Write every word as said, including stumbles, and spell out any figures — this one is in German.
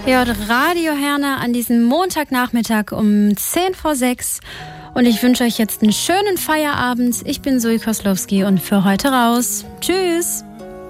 Ihr hört Radio Herne an diesem Montagnachmittag um zehn vor sechs. Und ich wünsche euch jetzt einen schönen Feierabend. Ich bin Zoe Koslowski und für heute raus. Tschüss.